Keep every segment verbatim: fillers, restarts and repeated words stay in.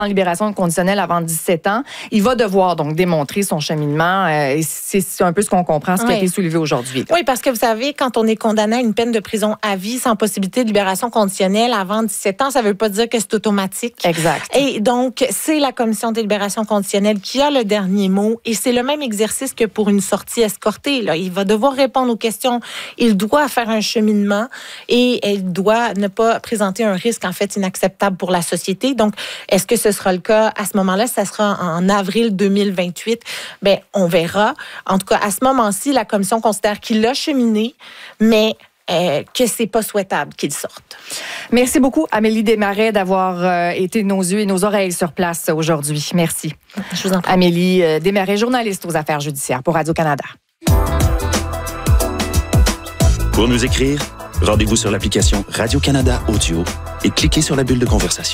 en libération conditionnelle avant dix-sept ans. Il va devoir donc démontrer son cheminement. Euh, et c'est, c'est un peu ce qu'on comprend, ce qui oui. a été soulevé aujourd'hui. Oui, parce que vous savez, quand on est condamné à une peine de prison à vie sans possibilité de libération conditionnelle avant dix-sept ans, ça ne veut pas dire que c'est automatique. Exact. Et donc, c'est la commission de libération conditionnelle qui a le dernier mot. Et c'est le même exercice que pour une sortie escortée. Là. Il va devoir répondre aux questions. Il doit faire un cheminement et il doit ne pas présenter un risque, en fait, inacceptable pour la société. Donc, est-ce que ce sera le cas à ce moment-là? Ça sera en avril deux mille vingt-huit. Bien, on verra. En tout cas, à ce moment-ci, la commission considère qu'il a cheminé, mais euh, que c'est pas souhaitable qu'il sorte. Merci beaucoup, Amélie Desmarais, d'avoir euh, été nos yeux et nos oreilles sur place aujourd'hui. Merci. Je vous en prie. Amélie euh, Desmarais, journaliste aux affaires judiciaires pour Radio-Canada. Pour nous écrire, rendez-vous sur l'application Radio-Canada Audio et cliquez sur la bulle de conversation.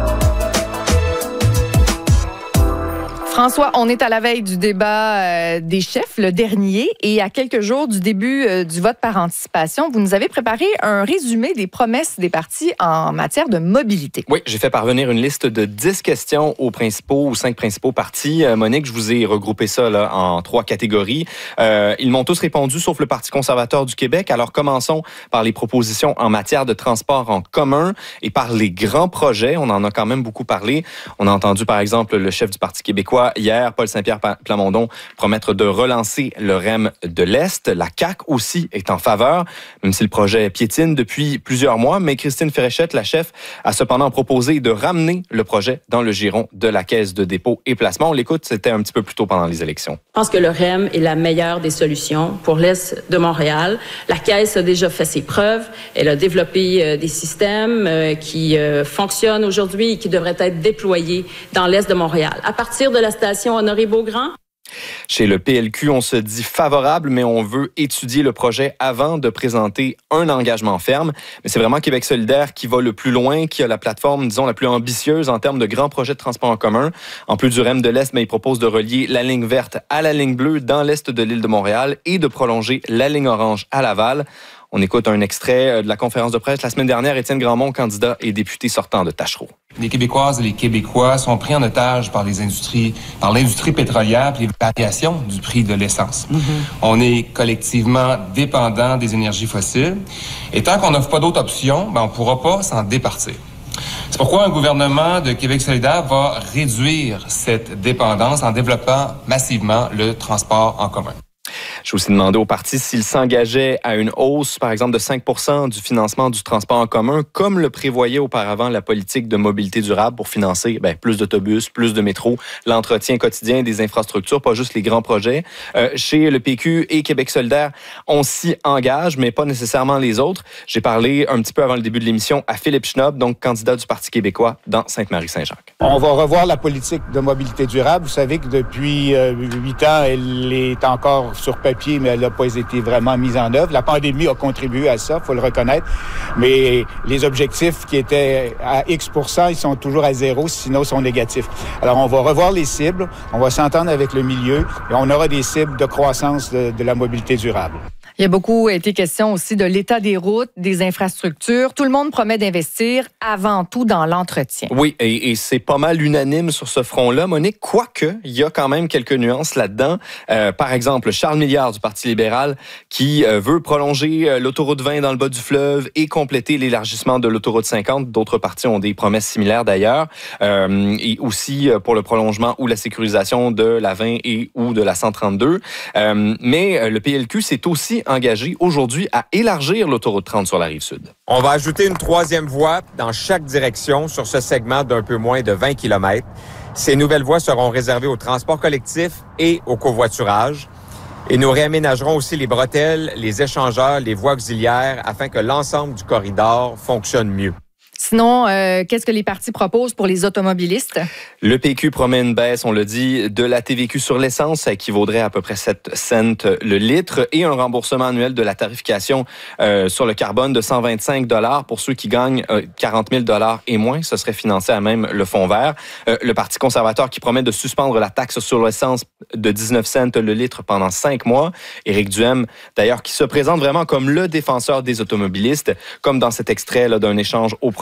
François, on est à la veille du débat euh, des chefs, le dernier, et à quelques jours du début euh, du vote par anticipation, vous nous avez préparé un résumé des promesses des partis en matière de mobilité. Oui, j'ai fait parvenir une liste de dix questions aux principaux ou cinq principaux partis. Euh, Monique, je vous ai regroupé ça là, en trois catégories. Euh, ils m'ont tous répondu, sauf le Parti conservateur du Québec. Alors, commençons par les propositions en matière de transport en commun et par les grands projets. On en a quand même beaucoup parlé. On a entendu, par exemple, le chef du Parti québécois hier, Paul Saint-Pierre Plamondon, promettre de relancer le R E M de l'Est. La C A Q aussi est en faveur, même si le projet piétine depuis plusieurs mois. Mais Christine Féréchette, la chef, a cependant proposé de ramener le projet dans le giron de la Caisse de dépôt et placement. On l'écoute, c'était un petit peu plus tôt pendant les élections. Je pense que le R E M est la meilleure des solutions pour l'Est de Montréal. La Caisse a déjà fait ses preuves. Elle a développé des systèmes qui fonctionnent aujourd'hui et qui devraient être déployés dans l'Est de Montréal. À partir de la station Honoré-Beaugrand. Chez le P L Q, on se dit favorable, mais on veut étudier le projet avant de présenter un engagement ferme. Mais c'est vraiment Québec solidaire qui va le plus loin, qui a la plateforme, disons, la plus ambitieuse en termes de grands projets de transport en commun. En plus du R E M de l'Est, mais il propose de relier la ligne verte à la ligne bleue dans l'Est de l'île de Montréal et de prolonger la ligne orange à Laval. On écoute un extrait de la conférence de presse la semaine dernière. Étienne Grandmont, candidat et député sortant de Tachereau. Les Québécoises et les Québécois sont pris en otage par les industries, par l'industrie pétrolière et les variations du prix de l'essence. Mm-hmm. On est collectivement dépendant des énergies fossiles. Et tant qu'on n'offre pas d'autres options, ben on ne pourra pas s'en départir. C'est pourquoi un gouvernement de Québec solidaire va réduire cette dépendance en développant massivement le transport en commun. J'ai aussi demandé au parti s'il s'engageait à une hausse, par exemple, de cinq pour cent du financement du transport en commun, comme le prévoyait auparavant la politique de mobilité durable pour financer ben, plus d'autobus, plus de métro, l'entretien quotidien des infrastructures, pas juste les grands projets. Euh, chez le P Q et Québec solidaire, on s'y engage, mais pas nécessairement les autres. J'ai parlé un petit peu avant le début de l'émission à Philippe Schnob, donc candidat du Parti québécois dans Sainte-Marie-Saint-Jacques. On va revoir la politique de mobilité durable. Vous savez que depuis huit ans, elle est encore sur papier, mais elle n'a pas été vraiment mise en œuvre. La pandémie a contribué à ça, il faut le reconnaître. Mais les objectifs qui étaient à X pour cent, ils sont toujours à zéro, sinon ils sont négatifs. Alors, on va revoir les cibles, on va s'entendre avec le milieu et on aura des cibles de croissance de, de la mobilité durable. Il y a beaucoup été question aussi de l'état des routes, des infrastructures. Tout le monde promet d'investir avant tout dans l'entretien. Oui, et, et c'est pas mal unanime sur ce front-là, Monique, quoique il y a quand même quelques nuances là-dedans. Euh, par exemple, Charles Milliard du Parti libéral qui euh, veut prolonger euh, l'autoroute vingt dans le bas du fleuve et compléter l'élargissement de l'autoroute cinquante. D'autres partis ont des promesses similaires d'ailleurs. Euh, et aussi euh, pour le prolongement ou la sécurisation de la vingt et ou de la cent trente-deux. Euh, mais euh, le P L Q s'est aussi engagé aujourd'hui à élargir l'autoroute trente sur la Rive-Sud. On va ajouter une troisième voie dans chaque direction sur ce segment d'un peu moins de vingt kilomètres. Ces nouvelles voies seront réservées au transport collectif et au covoiturage. Et nous réaménagerons aussi les bretelles, les échangeurs, les voies auxiliaires afin que l'ensemble du corridor fonctionne mieux. Sinon, euh, qu'est-ce que les partis proposent pour les automobilistes? Le P Q promet une baisse, on le dit, de la T V Q sur l'essence. Ça équivaudrait à, à peu près sept cents le litre et un remboursement annuel de la tarification euh, sur le carbone de cent vingt-cinq dollars pour ceux qui gagnent euh, quarante mille dollars et moins. Ce serait financé à même le fonds vert. Euh, le Parti conservateur qui promet de suspendre la taxe sur l'essence de dix-neuf cents le litre pendant cinq mois. Éric Duhem, d'ailleurs, qui se présente vraiment comme le défenseur des automobilistes, comme dans cet extrait là, d'un échange au premier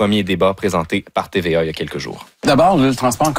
premier débat présenté par T V A il y a quelques jours. D'abord, le transport